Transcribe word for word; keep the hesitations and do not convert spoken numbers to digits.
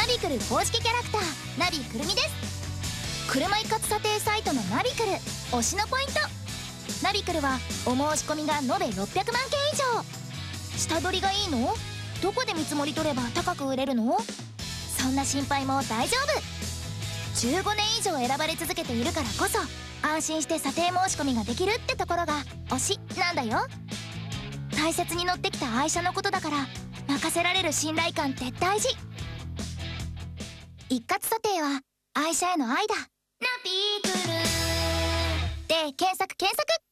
ビクル公式キャラクターナビくるみです。車一括査定サイトのナビクル推しのポイント。ナビクルはお申し込みが延べろっぴゃくまんけん以上。下取りがいいの？どこで見積もり取れば高く売れるの？そんな心配も大丈夫。じゅうごねん以上選ばれ続けているからこそ安心して査定申し込みができるってところが推しなんだよ。大切に乗ってきた愛車のことだから任せられる信頼感って大事。一括査定は愛車への愛だ。ナビクルで検索検索。